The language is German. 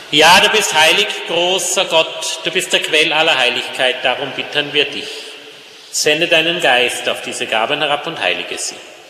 Ja, du bist heilig, großer Gott, du bist der Quell aller Heiligkeit, darum bitten wir dich. Sende deinen Geist auf diese Gaben herab und heilige sie.